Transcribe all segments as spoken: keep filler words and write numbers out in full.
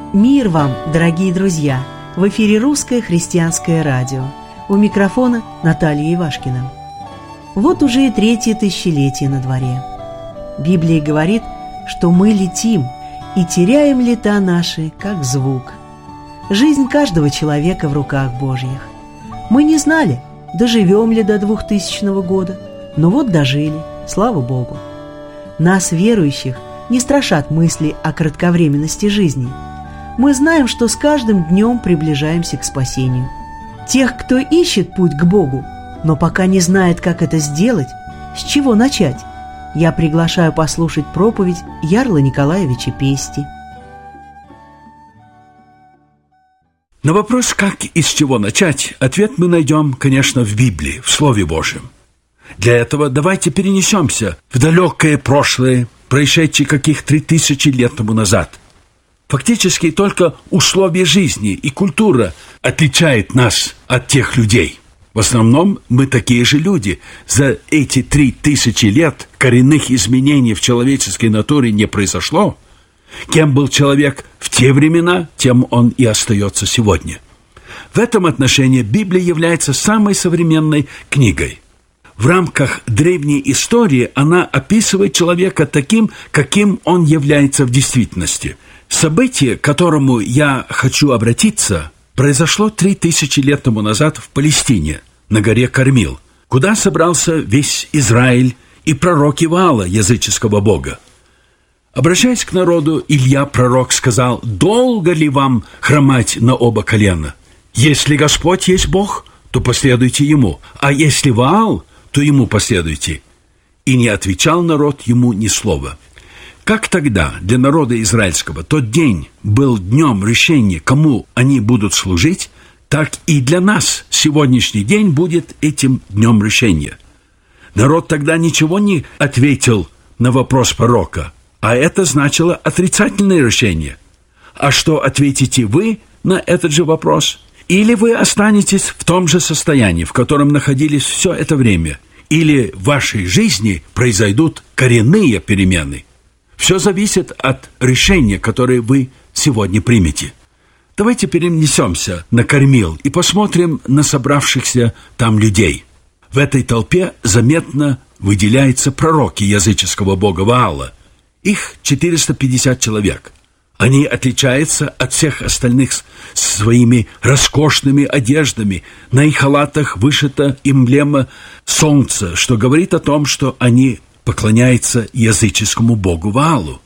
Мир вам, дорогие друзья! В эфире Русское христианское радио. У микрофона Наталья Ивашкина. Вот уже и третье тысячелетие на дворе. Библия говорит, что мы летим и теряем лета наши, как звук. Жизнь каждого человека в руках Божьих. Мы не знали, доживем ли до двухтысячного года, но вот дожили, слава Богу. Нас, верующих, не страшат мысли о кратковременности жизни. Мы знаем, что с каждым днем приближаемся к спасению. Тех, кто ищет путь к Богу, но пока не знает, как это сделать, с чего начать, я приглашаю послушать проповедь Ярла Николаевича Пести. На вопрос, как и с чего начать, ответ мы найдем, конечно, в Библии, в Слове Божьем. Для этого давайте перенесемся в далекое прошлое, происшедшее каких три тысячи лет тому назад. Фактически только условия жизни и культура отличают нас от тех людей. В основном мы такие же люди. За эти три тысячи лет коренных изменений в человеческой натуре не произошло. Кем был человек в те времена, тем он и остается сегодня. В этом отношении Библия является самой современной книгой. В рамках древней истории она описывает человека таким, каким он является в действительности. Событие, к которому я хочу обратиться, произошло три тысячи лет тому назад в Палестине, на горе Кармил, куда собрался весь Израиль и пророки Ваала, языческого бога. Обращаясь к народу, Илья, пророк, сказал: «Долго ли вам хромать на оба колена? Если Господь есть Бог, то последуйте Ему, а если Ваал, то Ему последуйте». И не отвечал народ ему ни слова. Как тогда для народа израильского тот день был днем решения, кому они будут служить, так и для нас сегодняшний день будет этим днем решения. Народ тогда ничего не ответил на вопрос пророка, а это значило отрицательное решение. А что ответите вы на этот же вопрос? Или вы останетесь в том же состоянии, в котором находились все это время, или в вашей жизни произойдут коренные перемены? Все зависит от решения, которое вы сегодня примете. Давайте перенесемся на Кармил и посмотрим на собравшихся там людей. В этой толпе заметно выделяются пророки языческого бога Ваала. Их четыреста пятьдесят человек. Они отличаются от всех остальных своими роскошными одеждами. На их халатах вышита эмблема солнца, что говорит о том, что они поклоняется языческому богу Ваалу.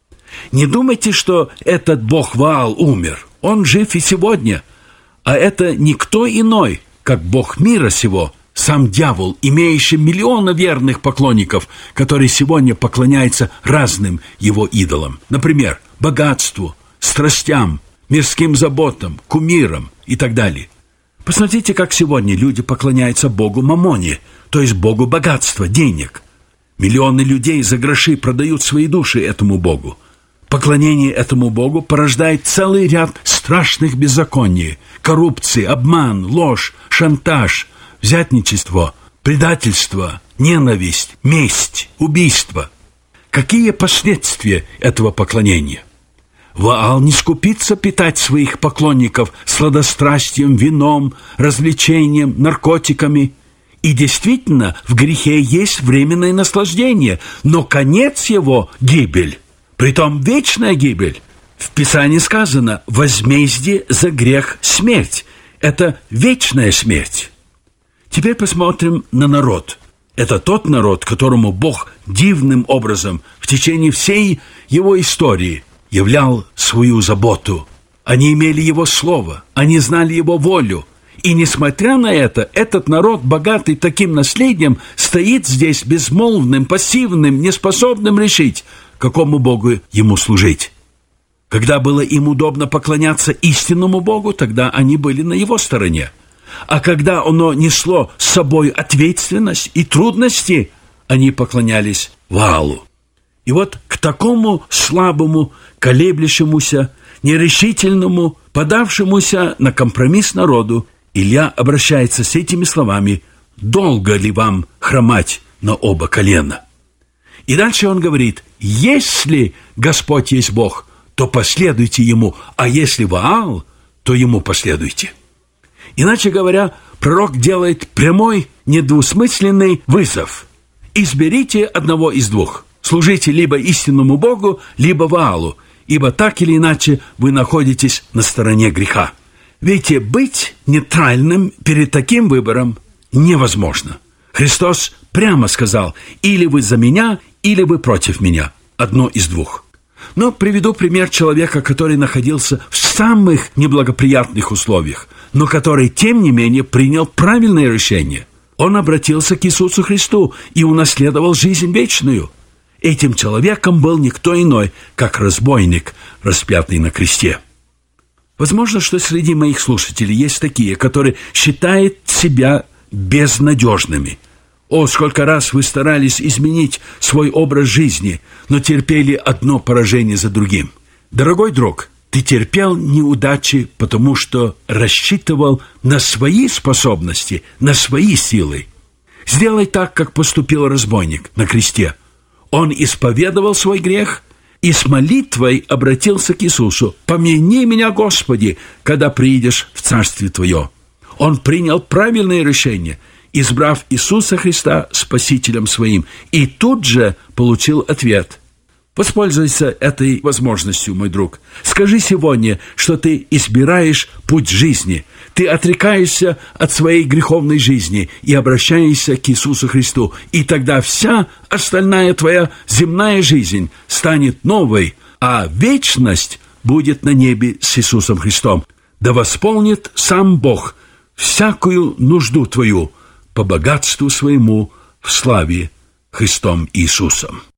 Не думайте, что этот бог Ваал умер. Он жив и сегодня. А это никто иной, как бог мира сего, сам дьявол, имеющий миллионы верных поклонников, которые сегодня поклоняются разным его идолам. Например, богатству, страстям, мирским заботам, кумирам и так далее. Посмотрите, как сегодня люди поклоняются богу Мамоне, то есть богу богатства, денег. Миллионы людей за гроши продают свои души этому богу. Поклонение этому богу порождает целый ряд страшных беззаконий: коррупции, обман, ложь, шантаж, взятничество, предательство, ненависть, месть, убийство. Какие последствия этого поклонения? Ваал не скупится питать своих поклонников сладострастием, вином, развлечением, наркотиками. И действительно, в грехе есть временное наслаждение, но конец его – гибель, притом вечная гибель. В Писании сказано: возмездие за грех – смерть. Это вечная смерть. Теперь посмотрим на народ. Это тот народ, которому Бог дивным образом в течение всей его истории являл свою заботу. Они имели его слово, они знали его волю. И несмотря на это, этот народ, богатый таким наследием, стоит здесь безмолвным, пассивным, неспособным решить, какому Богу ему служить. Когда было им удобно поклоняться истинному Богу, тогда они были на его стороне. А когда оно несло с собой ответственность и трудности, они поклонялись Ваалу. И вот к такому слабому, колеблющемуся, нерешительному, подавшемуся на компромисс народу Илья обращается с этими словами: «Долго ли вам хромать на оба колена?» И дальше он говорит: «Если Господь есть Бог, то последуйте ему, а если Ваал, то ему последуйте». Иначе говоря, пророк делает прямой, недвусмысленный вызов. Изберите одного из двух. Служите либо истинному Богу, либо Ваалу, ибо так или иначе вы находитесь на стороне греха. Видите, быть нейтральным перед таким выбором невозможно. Христос прямо сказал: или вы за меня, или вы против меня. Одно из двух. Но приведу пример человека, который находился в самых неблагоприятных условиях, но который, тем не менее, принял правильное решение. Он обратился к Иисусу Христу и унаследовал жизнь вечную. Этим человеком был никто иной, как разбойник, распятый на кресте. Возможно, что среди моих слушателей есть такие, которые считают себя безнадежными. О, сколько раз вы старались изменить свой образ жизни, но терпели одно поражение за другим. Дорогой друг, ты терпел неудачи, потому что рассчитывал на свои способности, на свои силы. Сделай так, как поступил разбойник на кресте. Он исповедовал свой грех и с молитвой обратился к Иисусу: «Помяни меня, Господи, когда приидешь в Царствие Твое». Он принял правильное решение, избрав Иисуса Христа Спасителем своим, и тут же получил ответ. Воспользуйся этой возможностью, мой друг. Скажи сегодня, что ты избираешь путь жизни. Ты отрекаешься от своей греховной жизни и обращаешься к Иисусу Христу. И тогда вся остальная твоя земная жизнь станет новой, а вечность будет на небе с Иисусом Христом. Да восполнит сам Бог всякую нужду твою по богатству своему в славе Христом Иисусом.